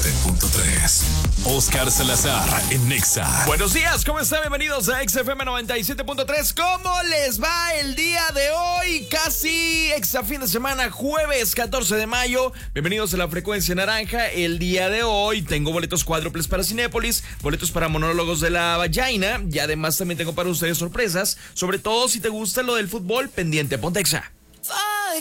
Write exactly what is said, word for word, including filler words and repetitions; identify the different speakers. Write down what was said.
Speaker 1: siete punto tres. Oscar Salazar en Nexa.
Speaker 2: Buenos días, ¿cómo están? Bienvenidos a X F M noventa y siete punto tres. ¿Cómo les va el día de hoy? Casi exa fin de semana, jueves catorce de mayo. Bienvenidos a la frecuencia naranja. El día de hoy tengo boletos cuádruples para Cinépolis, boletos para Monólogos de la Vagina y además también tengo para ustedes sorpresas, sobre todo si te gusta lo del fútbol, pendiente, ponte Exa.